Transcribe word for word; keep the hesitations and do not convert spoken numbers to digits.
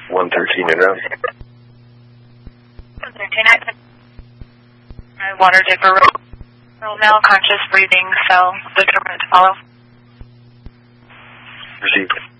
one thirteen and up. one thirteen, I water dipper roll now, conscious breathing, so the government to follow. Received.